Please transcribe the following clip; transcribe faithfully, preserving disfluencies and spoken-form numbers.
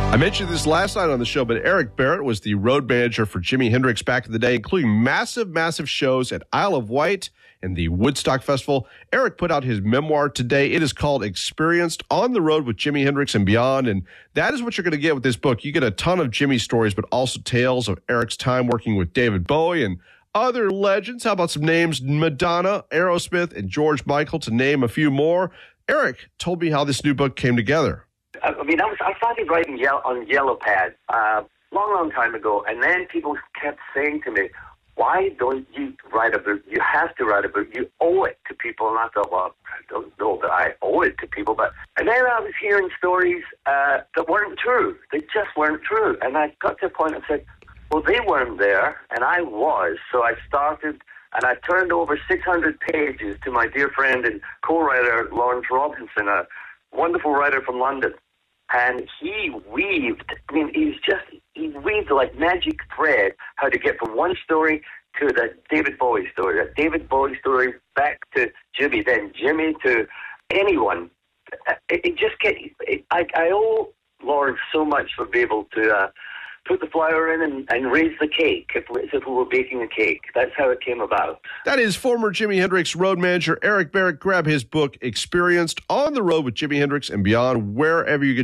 I mentioned this last night on the show, but Eric Barrett was the road manager for Jimi Hendrix back in the day, including massive, massive shows at Isle of Wight and the Woodstock Festival. Eric put out his memoir today. It is called Experienced: On the Road with Jimi Hendrix and Beyond, and that is what you're going to get with this book. You get a ton of Jimi stories, but also tales of Eric's time working with David Bowie and other legends. How about some names? Madonna, Aerosmith, and George Michael, to name a few more. Eric told me how this new book came together. I mean, I, was, I started writing yellow, on Yellow Pad a uh, long, long time ago, and then people kept saying to me, why don't you write a book? You have to write a book. You owe it to people. And I thought, well, I don't know that I owe it to people. But and then I was hearing stories uh, that weren't true. They just weren't true. And I got to a point and said, well, they weren't there, and I was. So I started, and I turned over six hundred pages to my dear friend and co-writer Lawrence Robinson, a wonderful writer from London. And he weaved, I mean, he's just, he weaved like magic thread how to get from one story to the David Bowie story, that David Bowie story back to Jimmy, then Jimmy to anyone. It, it just get, it, I, I owe Lawrence so much for being able to uh, put the flour in and, and raise the cake if, as if we were baking a cake. That's how it came about. That is former Jimi Hendrix road manager Eric Barrett. Grab his book, Experienced: On the Road with Jimi Hendrix and Beyond, wherever you get